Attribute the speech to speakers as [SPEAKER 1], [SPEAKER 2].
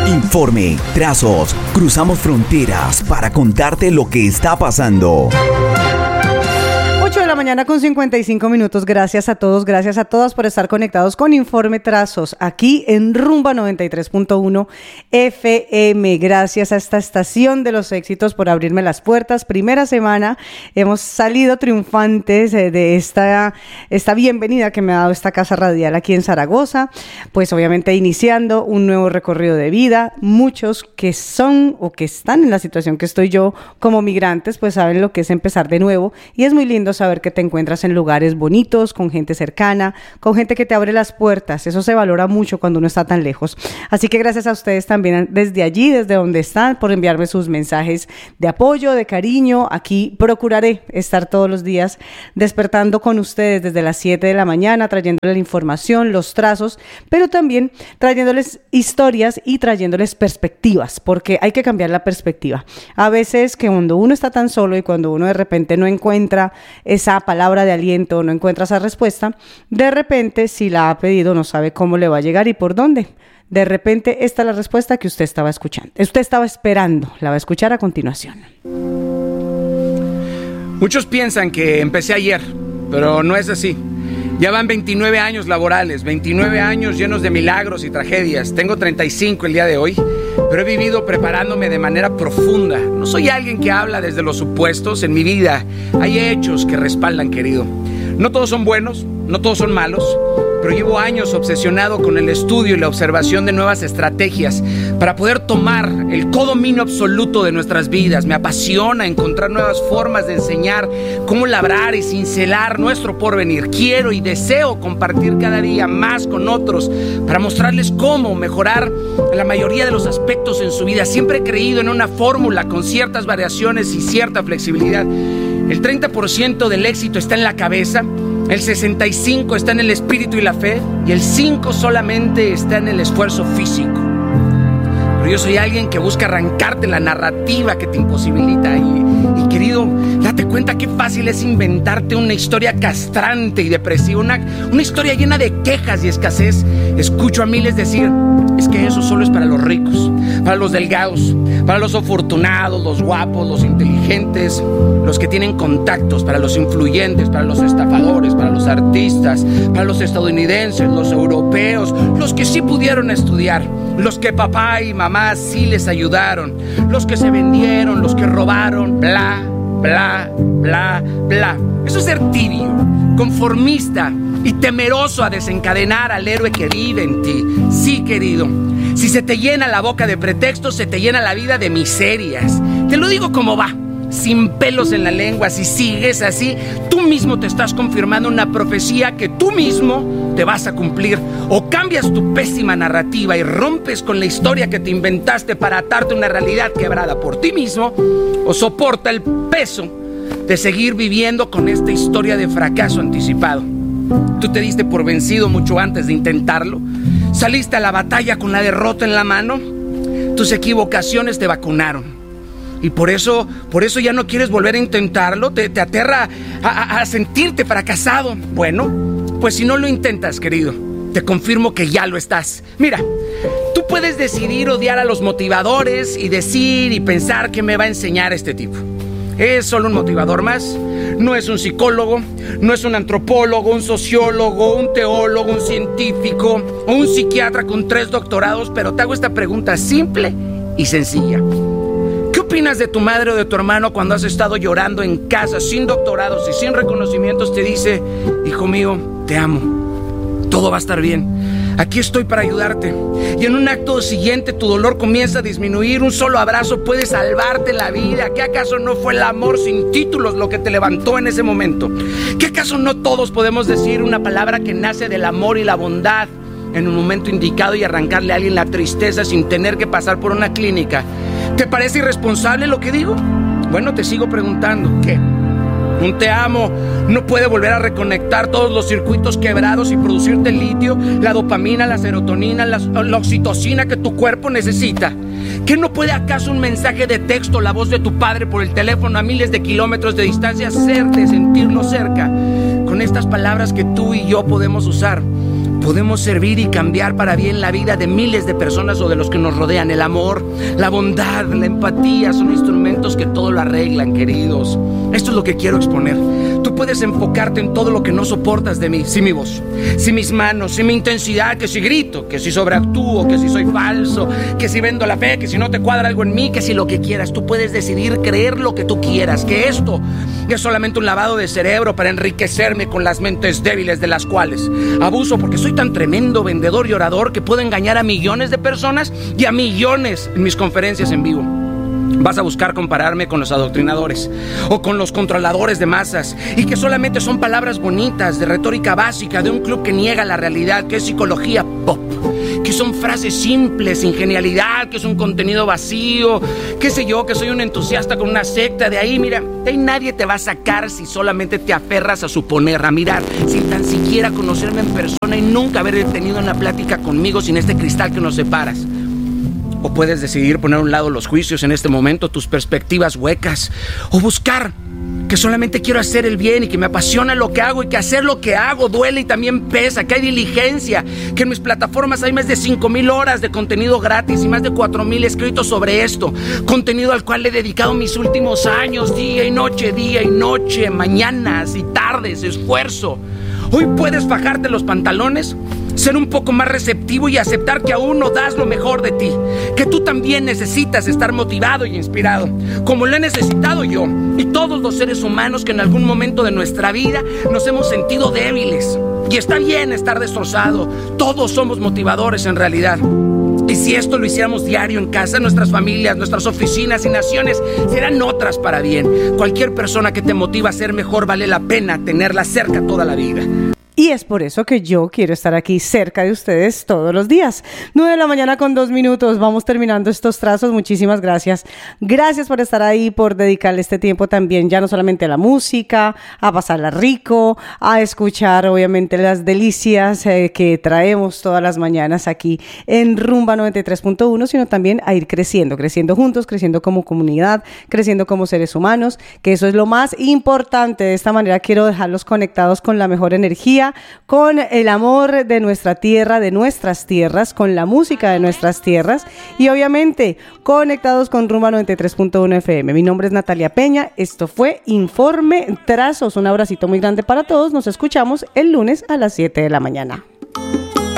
[SPEAKER 1] Informe, trazos, cruzamos fronteras para contarte lo que está pasando.
[SPEAKER 2] 8 de la mañana con 55 minutos. Gracias a todos, gracias a todas por estar conectados con Informe Trazos aquí en Rumba 93.1 FM. Gracias a esta estación de los éxitos por abrirme las puertas. Primera semana, hemos salido triunfantes de esta bienvenida que me ha dado esta casa radial aquí en Zaragoza. Pues obviamente iniciando un nuevo recorrido de vida. Muchos que son o que están en la situación que estoy yo como migrantes, pues saben lo que es empezar de nuevo, y es muy lindo saber que te encuentras en lugares bonitos, con gente cercana, con gente que te abre las puertas. Eso se valora mucho cuando uno está tan lejos. Así que gracias a ustedes también desde allí, desde donde están, por enviarme sus mensajes de apoyo, de cariño. Aquí procuraré estar todos los días despertando con ustedes desde las 7 de la mañana, trayéndoles la información, los trazos, pero también trayéndoles historias y trayéndoles perspectivas, porque hay que cambiar la perspectiva. A veces que cuando uno está tan solo y cuando uno de repente no encuentra esa palabra de aliento, no encuentra esa respuesta, de repente si la ha pedido no sabe cómo le va a llegar y por dónde. De repente esta es la respuesta que usted estaba escuchando, usted estaba esperando, la va a escuchar a continuación.
[SPEAKER 3] Muchos piensan que empecé ayer, pero no es así. Ya van 29 años laborales, 29 años llenos de milagros y tragedias. Tengo 35 el día de hoy, pero he vivido preparándome de manera profunda. No soy alguien que habla desde los supuestos. En mi vida hay hechos que respaldan, querido. No todos son buenos, no todos son malos, pero llevo años obsesionado con el estudio y la observación de nuevas estrategias para poder tomar el codominio absoluto de nuestras vidas. Me apasiona encontrar nuevas formas de enseñar cómo labrar y cincelar nuestro porvenir. Quiero y deseo compartir cada día más con otros para mostrarles cómo mejorar la mayoría de los aspectos en su vida. Siempre he creído en una fórmula con ciertas variaciones y cierta flexibilidad. El 30% del éxito está en la cabeza, el 65% está en el espíritu y la fe, y el 5% solamente está en el esfuerzo físico. Pero yo soy alguien que busca arrancarte la narrativa que te imposibilita. Y querido, date cuenta qué fácil es inventarte una historia castrante y depresiva, una historia llena de quejas y escasez. Escucho a miles decir: es que eso solo es para los ricos, para los delgados, para los afortunados, los guapos, los inteligentes, los que tienen contactos, para los influyentes, para los estafadores, para los artistas, para los estadounidenses, los europeos, los que sí pudieron estudiar, los que papá y mamá sí les ayudaron, los que se vendieron, los que robaron, bla, bla, bla, bla. Eso es ser tibio, conformista y temeroso a desencadenar al héroe que vive en ti. Sí, querido, si se te llena la boca de pretextos, se te llena la vida de miserias. Te lo digo como va, sin pelos en la lengua. Si sigues así, tú mismo te estás confirmando una profecía que tú mismo te vas a cumplir. O cambias tu pésima narrativa y rompes con la historia que te inventaste para atarte a una realidad quebrada por ti mismo, o soporta el peso de seguir viviendo con esta historia de fracaso anticipado. Tú te diste por vencido mucho antes de intentarlo. Saliste a la batalla con la derrota en la mano. Tus equivocaciones te vacunaron. Y por eso ya no quieres volver a intentarlo. Te aterra a sentirte fracasado. Bueno, pues si no lo intentas, querido, te confirmo que ya lo estás. Mira, tú puedes decidir odiar a los motivadores y decir y pensar que me va a enseñar este tipo. Es solo un motivador más. No es un psicólogo, no es un antropólogo, un sociólogo, un teólogo, un científico o un psiquiatra con 3 doctorados. Pero te hago esta pregunta simple y sencilla. ¿Qué opinas de tu madre o de tu hermano cuando has estado llorando en casa, sin doctorados y sin reconocimientos? Te dice: hijo mío, te amo, todo va a estar bien, aquí estoy para ayudarte. Y en un acto siguiente tu dolor comienza a disminuir. Un solo abrazo puede salvarte la vida. ¿Qué acaso no fue el amor sin títulos lo que te levantó en ese momento? ¿Qué acaso no todos podemos decir una palabra que nace del amor y la bondad en un momento indicado y arrancarle a alguien la tristeza sin tener que pasar por una clínica? ¿Te parece irresponsable lo que digo? Bueno, te sigo preguntando, ¿qué? Un te amo no puede volver a reconectar todos los circuitos quebrados y producirte el litio, la dopamina, la serotonina, la oxitocina que tu cuerpo necesita. ¿Qué no puede acaso un mensaje de texto, la voz de tu padre por el teléfono a miles de kilómetros de distancia, hacerte sentirlo cerca? Con estas palabras que tú y yo podemos usar podemos servir y cambiar para bien la vida de miles de personas o de los que nos rodean. El amor, la bondad, la empatía son instrumentos que todo lo arreglan, queridos. Esto es lo que quiero exponer. Tú puedes enfocarte en todo lo que no soportas de mí. Si mi voz, si mis manos, si mi intensidad, que si grito, que si sobreactúo, que si soy falso, que si vendo la fe, que si no te cuadra algo en mí, que si lo que quieras. Tú puedes decidir creer lo que tú quieras, que esto es solamente un lavado de cerebro para enriquecerme con las mentes débiles de las cuales abuso, porque soy tan tremendo vendedor y orador que puedo engañar a millones de personas y a millones en mis conferencias en vivo. Vas a buscar compararme con los adoctrinadores o con los controladores de masas, y que solamente son palabras bonitas de retórica básica de un club que niega la realidad, que es psicología pop, que son frases simples, sin genialidad, que es un contenido vacío, qué sé yo, que soy un entusiasta con una secta. De ahí, mira, de ahí nadie te va a sacar si solamente te aferras a suponer, a mirar, sin tan siquiera conocerme en persona y nunca haber tenido una plática conmigo sin este cristal que nos separas. O puedes decidir poner a un lado los juicios en este momento, tus perspectivas huecas, o buscar que solamente quiero hacer el bien y que me apasiona lo que hago, y que hacer lo que hago duele y también pesa, que hay diligencia, que en mis plataformas hay más de 5,000 horas de contenido gratis y más de 4,000 escritos sobre esto, contenido al cual le he dedicado mis últimos años, día y noche, mañanas y tardes, esfuerzo. Hoy puedes bajarte los pantalones, ser un poco más receptivo y aceptar que aún no das lo mejor de ti, que tú también necesitas estar motivado y inspirado, como lo he necesitado yo y todos los seres humanos que en algún momento de nuestra vida nos hemos sentido débiles. Y está bien estar destrozado, todos somos motivadores en realidad. Y si esto lo hiciéramos diario en casa, nuestras familias, nuestras oficinas y naciones serán otras para bien. Cualquier persona que te motiva a ser mejor vale la pena tenerla cerca toda la vida.
[SPEAKER 2] Y es por eso que yo quiero estar aquí cerca de ustedes todos los días. 9:02 a.m. Vamos terminando estos trazos. Muchísimas gracias. Gracias por estar ahí, por dedicarle este tiempo también, ya no solamente a la música, a pasarla rico, a escuchar obviamente las delicias que traemos todas las mañanas aquí en Rumba 93.1, sino también a ir creciendo juntos, creciendo como comunidad, creciendo como seres humanos, que eso es lo más importante. De esta manera quiero dejarlos conectados con la mejor energía, con el amor de nuestra tierra, de nuestras tierras, con la música de nuestras tierras y obviamente conectados con Rumba 93.1 FM. Mi nombre es Natalia Peña, esto fue Informe Trazos. Un abracito muy grande para todos, nos escuchamos el lunes a las 7 de la mañana.